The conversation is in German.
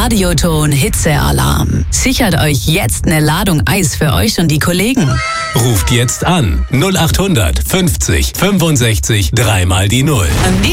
Radioton Hitzealarm. Sichert euch jetzt eine Ladung Eis für euch und die Kollegen. Ruft jetzt an 0800 50 65 3 mal die 0.